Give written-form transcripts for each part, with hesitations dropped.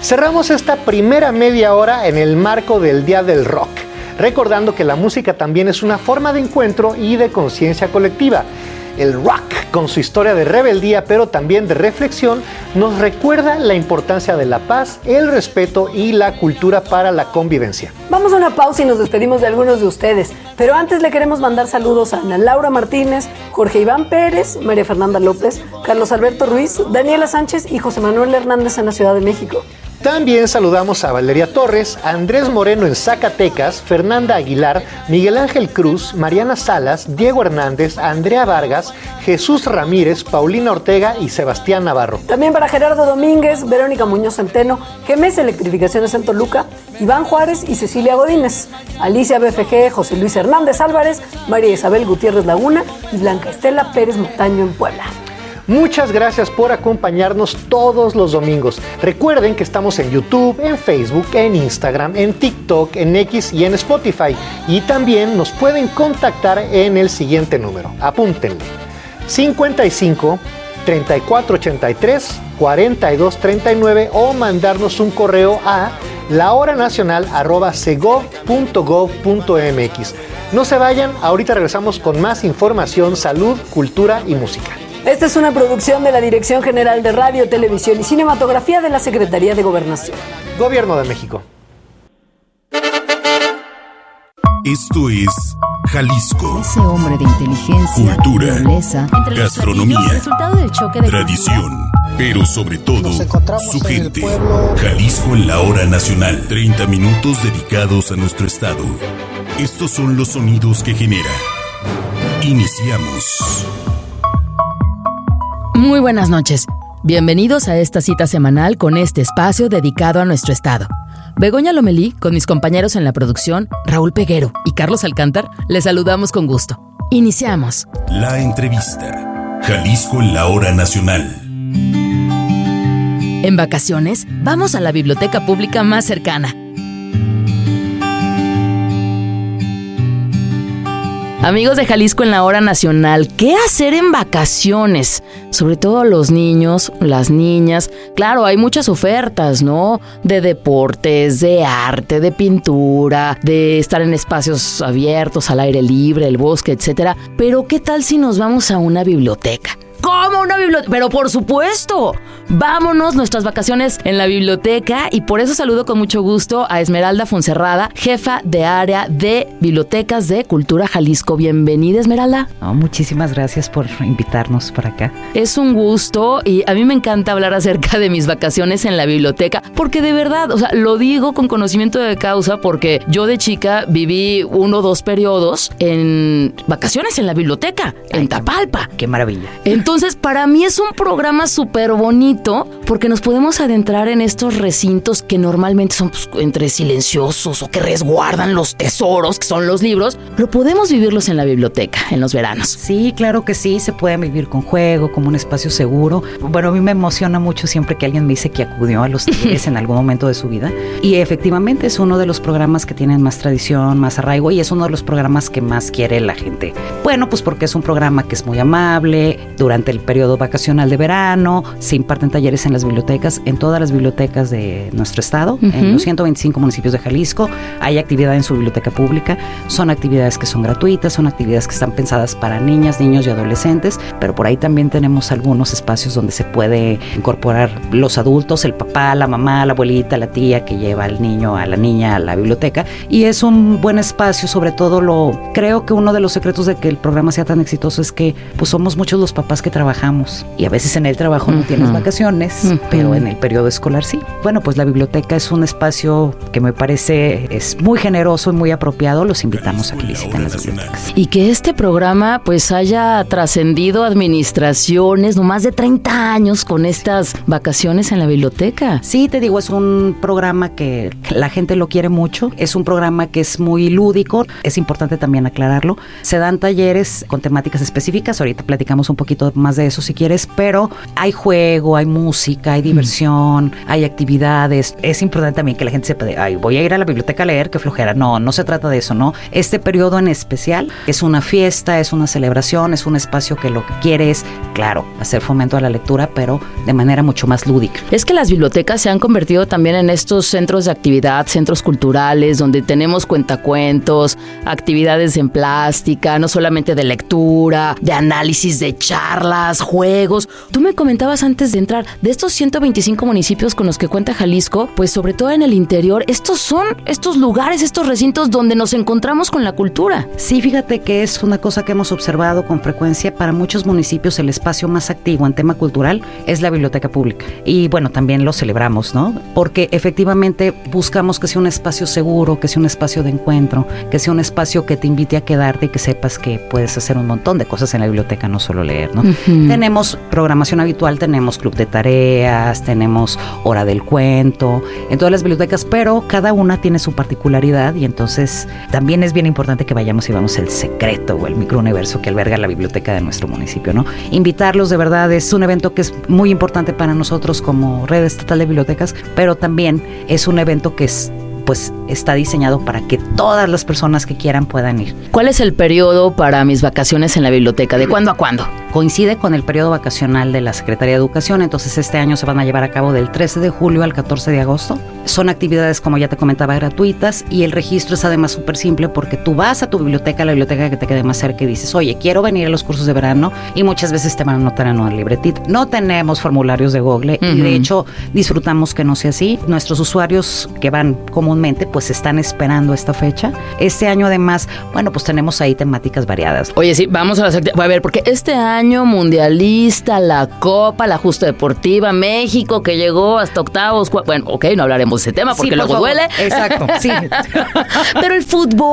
Cerramos esta primera media hora en el marco del Día del Rock, recordando que la música también es una forma de encuentro y de conciencia colectiva. El rock, con su historia de rebeldía, pero también de reflexión, nos recuerda la importancia de la paz, el respeto y la cultura para la convivencia. Vamos a una pausa y nos despedimos de algunos de ustedes, pero antes le queremos mandar saludos a Ana Laura Martínez, Jorge Iván Pérez, María Fernanda López, Carlos Alberto Ruiz, Daniela Sánchez y José Manuel Hernández en la Ciudad de México. También saludamos a Valeria Torres, Andrés Moreno en Zacatecas, Fernanda Aguilar, Miguel Ángel Cruz, Mariana Salas, Diego Hernández, Andrea Vargas, Jesús Ramírez, Paulina Ortega y Sebastián Navarro. También para Gerardo Domínguez, Verónica Muñoz Centeno, GMS Electrificaciones en Toluca, Iván Juárez y Cecilia Godínez, Alicia BFG, José Luis Hernández Álvarez, María Isabel Gutiérrez Laguna y Blanca Estela Pérez Montaño en Puebla. Muchas gracias por acompañarnos todos los domingos. Recuerden que estamos en YouTube, en Facebook, en Instagram, en TikTok, en X y en Spotify. Y también nos pueden contactar en el siguiente número. Apúntenle: 55 3483 4239 o mandarnos un correo a lahoranacional@segov.gov.mx. No se vayan, ahorita regresamos con más información, salud, cultura y música. Esta es una producción de la Dirección General de Radio, Televisión y Cinematografía de la Secretaría de Gobernación. Gobierno de México. Esto es Jalisco. Ese hombre de inteligencia, cultura, nobleza, gastronomía, tradición, pero sobre todo, su gente. Jalisco en la hora nacional. 30 minutos dedicados a nuestro estado. Estos son los sonidos que genera. Iniciamos. Muy buenas noches. Bienvenidos a esta cita semanal con este espacio dedicado a nuestro estado. Begoña Lomelí, con mis compañeros en la producción, Raúl Peguero y Carlos Alcántar, les saludamos con gusto. Iniciamos. La entrevista. Jalisco en la hora nacional. En vacaciones, vamos a la biblioteca pública más cercana. Amigos de Jalisco en la hora nacional, ¿qué hacer en vacaciones? Sobre todo los niños, las niñas. Claro, hay muchas ofertas, ¿no? De deportes, de arte, de pintura, de estar en espacios abiertos, al aire libre, el bosque, etcétera. Pero ¿qué tal si nos vamos a una biblioteca? ¿Cómo una biblioteca? Pero por supuesto, vámonos nuestras vacaciones en la biblioteca y por eso saludo con mucho gusto a Esmeralda Fonserrada, jefa de área de Bibliotecas de Cultura Jalisco. Bienvenida, Esmeralda. Muchísimas gracias por invitarnos por acá. Es un gusto y a mí me encanta hablar acerca de mis vacaciones en la biblioteca porque de verdad, o sea, lo digo con conocimiento de causa porque yo de chica viví 1 o 2 periodos en vacaciones en la biblioteca, en Tapalpa. ¡Qué maravilla! Entonces, para mí es un programa súper bonito porque nos podemos adentrar en estos recintos que normalmente son entre silenciosos o que resguardan los tesoros, que son los libros. Pero podemos vivirlos en la biblioteca, en los veranos. Sí, claro que sí, se pueden vivir con juego, como un espacio seguro. Bueno, a mí me emociona mucho siempre que alguien me dice que acudió a los talleres en algún momento de su vida. Y efectivamente es uno de los programas que tienen más tradición, más arraigo y es uno de los programas que más quiere la gente. Bueno, pues porque es un programa que es muy amable. Durante el periodo vacacional de verano se imparten talleres en las bibliotecas, en todas las bibliotecas de nuestro estado, en los 125 municipios de Jalisco. Hay actividad en su biblioteca pública, son actividades que son gratuitas, son actividades que están pensadas para niñas, niños y adolescentes, pero por ahí también tenemos algunos espacios donde se puede incorporar los adultos, el papá, la mamá, la abuelita, la tía que lleva al niño, a la niña a la biblioteca, y es un buen espacio. Sobre todo creo que uno de los secretos de que el programa sea tan exitoso es que pues somos muchos los papás que trabajamos y a veces en el trabajo no tienes vacaciones, pero en el periodo escolar sí. Bueno, pues la biblioteca es un espacio que me parece es muy generoso y muy apropiado. Los invitamos a que visiten las bibliotecas. Y que este programa pues haya trascendido administraciones, no más de 30 años con estas vacaciones en la biblioteca. Sí, te digo, es un programa que la gente lo quiere mucho, es un programa que es muy lúdico, es importante también aclararlo. Se dan talleres con temáticas específicas, ahorita platicamos un poquito más de eso si quieres, pero hay juego, hay música, hay diversión, hay actividades. Es importante también que la gente sepa de, ay, voy a ir a la biblioteca a leer, qué flojera. No se trata de eso, ¿no? Este periodo en especial es una fiesta, es una celebración, es un espacio que lo que quiere es, claro, hacer fomento a la lectura, pero de manera mucho más lúdica. Es que las bibliotecas se han convertido también en estos centros de actividad, centros culturales, donde tenemos cuentacuentos, actividades en plástica, no solamente de lectura, de análisis, de charlas, juegos. Tú me comentabas antes de entrar, de estos 125 municipios con los que cuenta Jalisco, pues sobre todo en el interior, estos son estos lugares, estos recintos donde nos encontramos con la cultura. Sí, fíjate que es una cosa que hemos observado con frecuencia. Para muchos municipios el espacio más activo en tema cultural es la biblioteca pública. Y bueno, también lo celebramos, ¿no? Porque efectivamente buscamos que sea un espacio seguro, que sea un espacio de encuentro, que sea un espacio que te invite a quedarte y que sepas que puedes hacer un montón de cosas en la biblioteca, no solo leer, ¿no? Tenemos programación habitual, tenemos club de tareas, tenemos hora del cuento, en todas las bibliotecas, pero cada una tiene su particularidad y entonces también es bien importante que vayamos y veamos el secreto o el microuniverso que alberga la biblioteca de nuestro municipio, ¿no? Invitarlos, de verdad, es un evento que es muy importante para nosotros como Red Estatal de Bibliotecas, pero también es un evento que pues está diseñado para que todas las personas que quieran puedan ir. ¿Cuál es el periodo para mis vacaciones en la biblioteca? ¿De cuándo a cuándo? Coincide con el periodo vacacional de la Secretaría de Educación, entonces este año se van a llevar a cabo del 13 de julio al 14 de agosto. Son actividades, como ya te comentaba, gratuitas y el registro es además súper simple porque tú vas a tu biblioteca, la biblioteca que te quede más cerca y dices, oye, quiero venir a los cursos de verano y muchas veces te van a anotar en una libretita. No tenemos formularios de Google y de hecho disfrutamos que no sea así. Nuestros usuarios que van comúnmente pues están esperando esta fecha. Este año además, bueno, pues tenemos ahí temáticas variadas. Oye, sí, vamos a las actividades. A ver, porque este año mundialista, la Copa, la Justa Deportiva, México, que llegó hasta octavos. Bueno, ok, no hablaremos de ese tema porque sí, luego duele. Exacto, sí. Pero el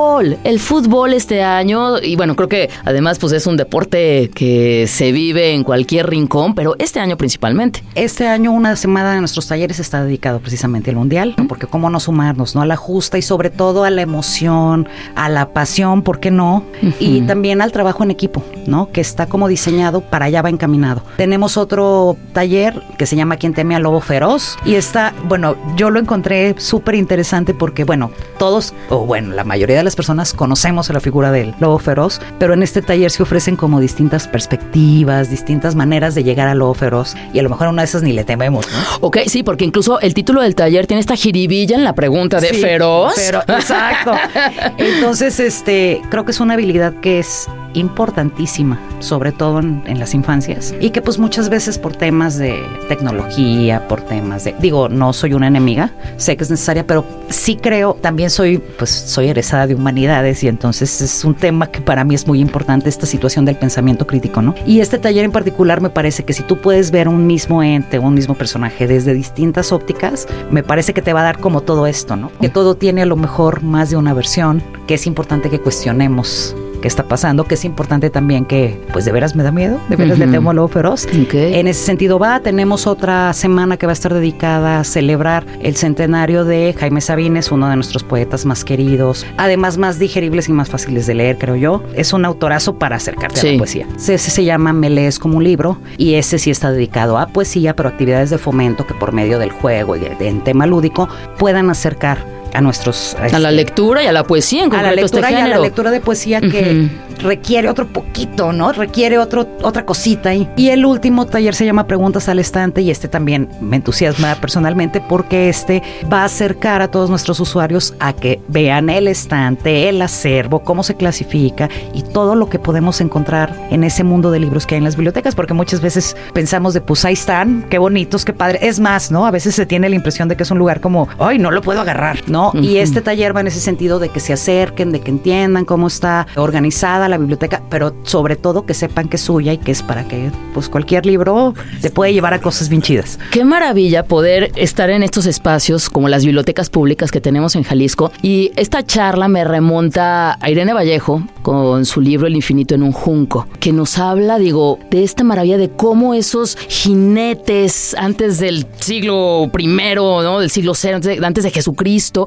fútbol este año, y bueno, creo que además pues es un deporte que se vive en cualquier rincón, pero este año principalmente. Este año una semana de nuestros talleres está dedicado precisamente al mundial, ¿no? Porque cómo no sumarnos, ¿no? A la justa y sobre todo a la emoción, a la pasión, ¿por qué no? Y también al trabajo en equipo, ¿no? Que está como diseñado, para allá va encaminado. Tenemos otro taller que se llama Quien teme al lobo feroz y está, bueno, yo lo encontré súper interesante porque, bueno, todos, o bueno, la mayoría de las personas conocemos a la figura del lobo feroz, pero en este taller se ofrecen como distintas perspectivas, distintas maneras de llegar al lobo feroz y a lo mejor a una de esas ni le tememos, ¿no? Ok, sí, porque incluso el título del taller tiene esta jiribilla en la pregunta de feroz. Exacto. Entonces, creo que es una habilidad que es importantísima, sobre todo en las infancias, y que pues muchas veces por temas de tecnología, por temas de, digo, no soy una enemiga, sé que es necesaria, pero sí creo, también soy egresada de humanidades y entonces es un tema que para mí es muy importante, esta situación del pensamiento crítico, ¿no? Y este taller en particular me parece que si tú puedes ver un mismo ente, un mismo personaje desde distintas ópticas, me parece que te va a dar como todo esto, ¿no? Que todo tiene a lo mejor más de una versión, que es importante que cuestionemos qué está pasando, que es importante también que, pues de veras me da miedo, de veras le temo al lobo feroz. Okay. En ese sentido tenemos otra semana que va a estar dedicada a celebrar el centenario de Jaime Sabines, uno de nuestros poetas más queridos, además más digeribles y más fáciles de leer, creo yo. Es un autorazo para acercarte a la poesía. Ese se llama Me lees como un libro y ese sí está dedicado a poesía, pero actividades de fomento que por medio del juego y en tema lúdico puedan acercar a nuestros... a la lectura y a la poesía en concreto. A la lectura y a la lectura de poesía que requiere otro poquito, ¿no? Requiere otra cosita ahí. Y el último taller se llama Preguntas al Estante y también me entusiasma personalmente porque va a acercar a todos nuestros usuarios a que vean el estante, el acervo, cómo se clasifica y todo lo que podemos encontrar en ese mundo de libros que hay en las bibliotecas, porque muchas veces pensamos de pues ahí están, qué bonitos, qué padre. Es más, ¿no? A veces se tiene la impresión de que es un lugar como, ay, no lo puedo agarrar, ¿no? Y este taller va en ese sentido de que se acerquen, de que entiendan cómo está organizada la biblioteca, pero sobre todo que sepan que es suya y que es para que pues cualquier libro te puede llevar a cosas bien chidas. Qué maravilla poder estar en estos espacios como las bibliotecas públicas que tenemos en Jalisco, y esta charla me remonta a Irene Vallejo con su libro El infinito en un junco, que nos habla, digo, de esta maravilla de cómo esos jinetes antes del siglo I, ¿no? Del siglo 0, antes de Jesucristo,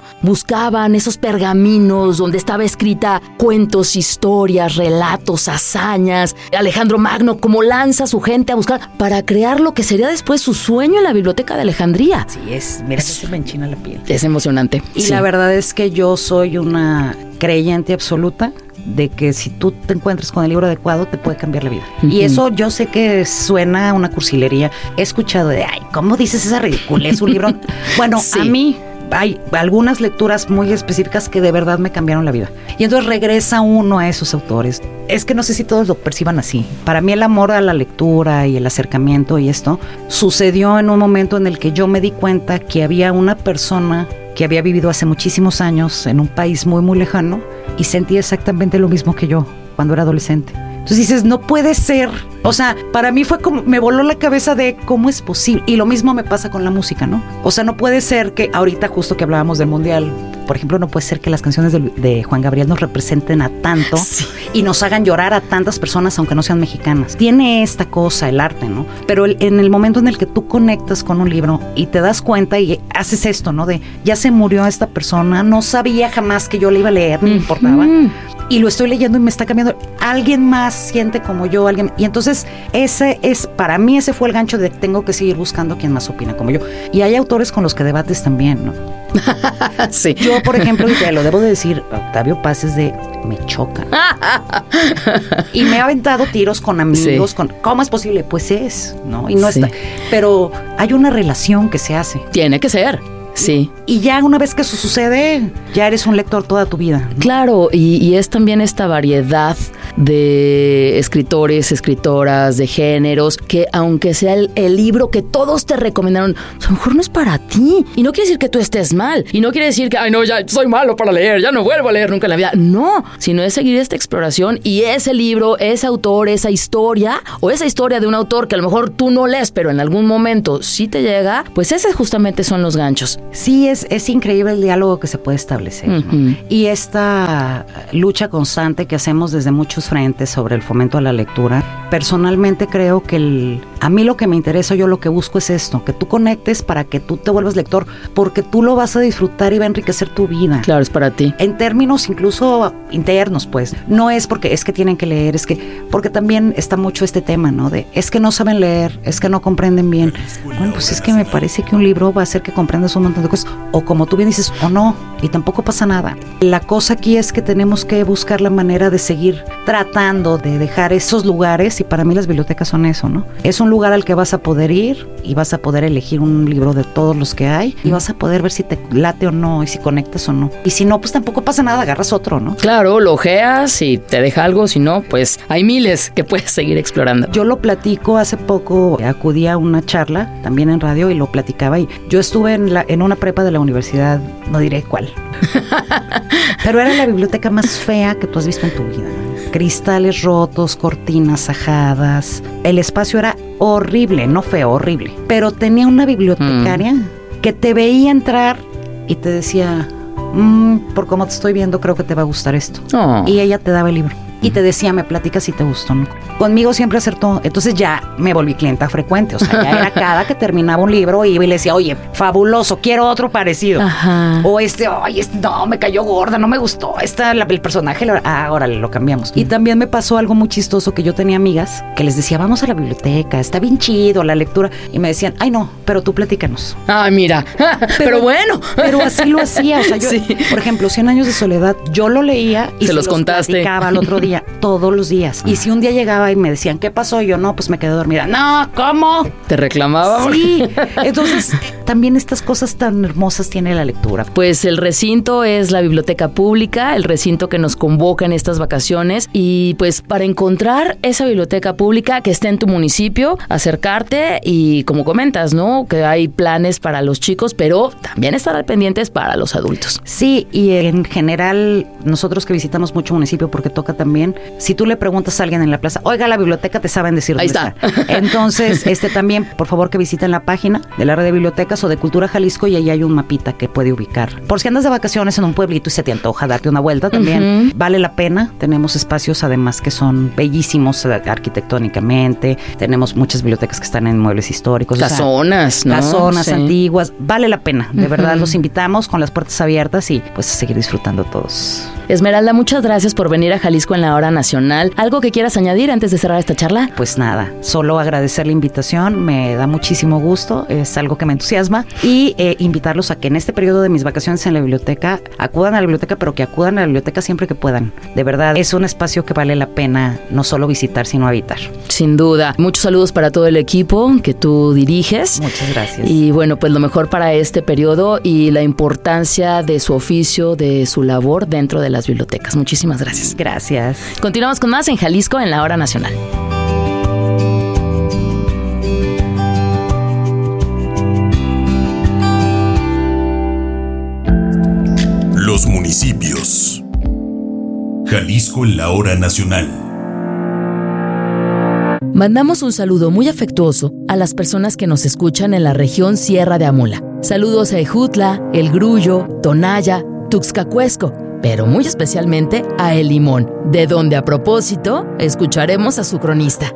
buscaban esos pergaminos donde estaba escrita cuentos, historias, relatos, hazañas. Alejandro Magno, cómo lanza a su gente a buscar para crear lo que sería después su sueño en la Biblioteca de Alejandría. Sí, mira, se me enchina la piel. Es emocionante. Y la verdad es que yo soy una creyente absoluta de que si tú te encuentras con el libro adecuado te puede cambiar la vida. Y eso yo sé que suena a una cursilería. He escuchado de, ay, ¿cómo dices esa ridiculez? Un libro. Bueno, a mí hay algunas lecturas muy específicas que de verdad me cambiaron la vida. Y entonces regresa uno a esos autores. Es que no sé si todos lo perciban así. Para mí el amor a la lectura y el acercamiento y esto sucedió en un momento en el que yo me di cuenta que había una persona que había vivido hace muchísimos años en un país muy, muy lejano y sentía exactamente lo mismo que yo cuando era adolescente. Entonces dices, no puede ser. O sea, para mí fue como, me voló la cabeza de cómo es posible. Y lo mismo me pasa con la música, ¿no? O sea, no puede ser que ahorita justo que hablábamos del Mundial, por ejemplo, no puede ser que las canciones de Juan Gabriel nos representen a tanto y nos hagan llorar a tantas personas aunque no sean mexicanas. Tiene esta cosa, el arte, ¿no? Pero en el momento en el que tú conectas con un libro y te das cuenta y haces esto, ¿no? De, ya se murió esta persona, no sabía jamás que yo le iba a leer, no me importaba. Y lo estoy leyendo y me está cambiando. Alguien más siente como yo, alguien. Y entonces para mí ese fue el gancho de tengo que seguir buscando quien más opina como yo. Y hay autores con los que debates también, ¿no? Sí. Yo, por ejemplo, y te lo debo de decir, Octavio Paz es de, me choca. Y me ha aventado tiros con amigos, con, ¿cómo es posible? Pues es, ¿no? Y no está. Pero hay una relación que se hace. Tiene que ser. Sí. Y ya una vez que eso sucede, ya eres un lector toda tu vida, ¿no? Claro, y es también esta variedad de escritores, escritoras, de géneros, que aunque sea el libro que todos te recomendaron, a lo mejor no es para ti. Y no quiere decir que tú estés mal. Y no quiere decir que, ay no, ya soy malo para leer, ya no vuelvo a leer nunca en la vida. No, sino es seguir esta exploración y ese libro, ese autor, esa historia, o esa historia de un autor que a lo mejor tú no lees, pero en algún momento sí te llega, pues esos justamente son los ganchos. Sí, es increíble el diálogo que se puede establecer, ¿no? Y esta lucha constante que hacemos desde muchos frentes sobre el fomento a la lectura. Personalmente creo que a mí lo que me interesa, yo lo que busco es esto, que tú conectes para que tú te vuelvas lector, porque tú lo vas a disfrutar y va a enriquecer tu vida. Claro, es para ti. En términos incluso internos, pues. No es porque es que tienen que leer, porque también está mucho este tema, ¿no? De, es que no saben leer, es que no comprenden bien. Bueno, pues es que me parece que un libro va a hacer que comprendas un montón de cosas, o como tú bien dices, o no, y tampoco pasa nada. La cosa aquí es que tenemos que buscar la manera de seguir tratando de dejar esos lugares, y para mí las bibliotecas son eso, ¿no? Es un lugar al que vas a poder ir y vas a poder elegir un libro de todos los que hay y vas a poder ver si te late o no y si conectas o no. Y si no, pues tampoco pasa nada, agarras otro, ¿no? Claro, lo ojeas y te deja algo, si no, pues hay miles que puedes seguir explorando. Yo lo platico hace poco, acudí a una charla también en radio y lo platicaba, y yo estuve en una prepa de la universidad, no diré cuál, pero era la biblioteca más fea que tú has visto en tu vida. Cristales rotos, cortinas ajadas, el espacio era horrible, no feo, horrible, pero tenía una bibliotecaria que te veía entrar y te decía, por cómo te estoy viendo creo que te va a gustar esto. Y ella te daba el libro y te decía, me platicas si te gustó, ¿no? Conmigo siempre acertó, entonces ya me volví clienta frecuente, o sea, ya era cada que terminaba un libro iba y le decía, oye, fabuloso, quiero otro parecido. Ajá. O no, me cayó gorda, no me gustó, el personaje, órale, lo cambiamos. Y también me pasó algo muy chistoso, que yo tenía amigas que les decía, vamos a la biblioteca, está bien chido la lectura, y me decían, ay no, pero tú platícanos. Ah, mira, pero bueno. Pero así lo hacía, o sea, yo, por ejemplo, 100 años de soledad, yo lo leía y se los contaste. Platicaba al otro día, todos los días. Y si un día llegaba y me decían, ¿qué pasó? Yo, no, pues me quedé dormida. No, ¿cómo? ¿Te reclamaba? Sí. Entonces, también estas cosas tan hermosas tiene la lectura. Pues el recinto es la biblioteca pública, el recinto que nos convoca en estas vacaciones, y pues para encontrar esa biblioteca pública que esté en tu municipio, acercarte y como comentas, ¿no? Que hay planes para los chicos, pero también estar al pendientes para los adultos. Sí, y en general, nosotros que visitamos mucho municipio, porque toca también, si tú le preguntas a alguien en la plaza, oiga, la biblioteca, te saben decir dónde está. Entonces, también, por favor, que visiten la página de la red de bibliotecas, bibliotecas o de Cultura Jalisco y ahí hay un mapita que puede ubicar. Por si andas de vacaciones en un pueblito y se te antoja darte una vuelta también, vale la pena. Tenemos espacios además que son bellísimos arquitectónicamente. Tenemos muchas bibliotecas que están en muebles históricos. Casonas, ¿no? Casonas antiguas. Vale la pena. De verdad los invitamos con las puertas abiertas y pues a seguir disfrutando todos. Esmeralda, muchas gracias por venir a Jalisco en la Hora Nacional. ¿Algo que quieras añadir antes de cerrar esta charla? Pues nada, solo agradecer la invitación, me da muchísimo gusto, es algo que me entusiasma y invitarlos a que en este periodo de mis vacaciones en la biblioteca acudan a la biblioteca, pero que acudan a la biblioteca siempre que puedan. De verdad, es un espacio que vale la pena no solo visitar, sino habitar. Sin duda. Muchos saludos para todo el equipo que tú diriges. Muchas gracias. Y bueno, pues lo mejor para este periodo y la importancia de su oficio, de su labor dentro de las bibliotecas. Muchísimas gracias. Gracias. Continuamos con más en Jalisco en la Hora Nacional. Los municipios. Jalisco en la Hora Nacional. Mandamos un saludo muy afectuoso a las personas que nos escuchan en la región Sierra de Amula. Saludos a Ejutla, El Grullo, Tonaya, Tuxcacuesco, pero muy especialmente a El Limón, de donde a propósito escucharemos a su cronista.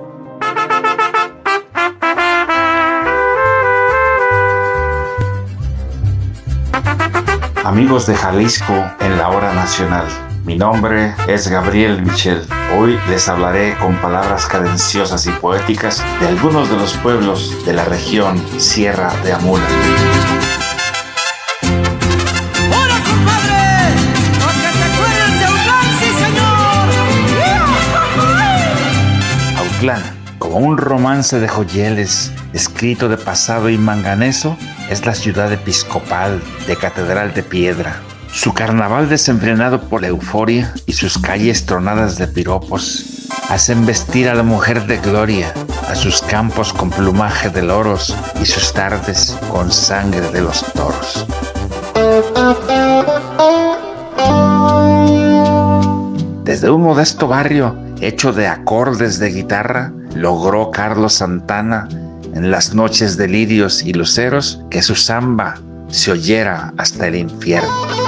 Amigos de Jalisco en la Hora Nacional, mi nombre es Gabriel Michel. Hoy les hablaré con palabras cadenciosas y poéticas de algunos de los pueblos de la región Sierra de Amula. ¡Hola, compadre! ¡Porque te acuerdas de Autlán, sí, señor! Autlán, como un romance de joyeles, escrito de pasado y manganeso, es la ciudad episcopal de Catedral de Piedra. Su carnaval desenfrenado por la euforia y sus calles tronadas de piropos hacen vestir a la mujer de gloria, a sus campos con plumaje de loros y sus tardes con sangre de los toros. Desde un modesto barrio hecho de acordes de guitarra, logró Carlos Santana en las noches de lirios y luceros que su samba se oyera hasta el infierno.